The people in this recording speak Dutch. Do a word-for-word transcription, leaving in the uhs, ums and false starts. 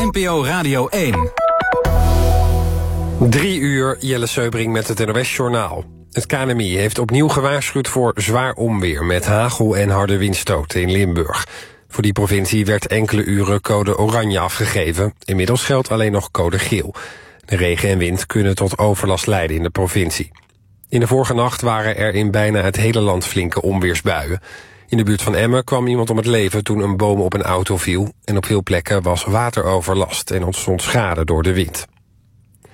N P O Radio één. Drie uur, Jelle Seubring met het N O S-journaal. Het K N M I heeft opnieuw gewaarschuwd voor zwaar onweer met hagel en harde windstoten in Limburg. Voor die provincie werd enkele uren code oranje afgegeven. Inmiddels geldt alleen nog code geel. De regen en wind kunnen tot overlast leiden in de provincie. In de vorige nacht waren er in bijna het hele land flinke onweersbuien. In de buurt van Emmen kwam iemand om het leven toen een boom op een auto viel. En op veel plekken was wateroverlast en ontstond schade door de wind.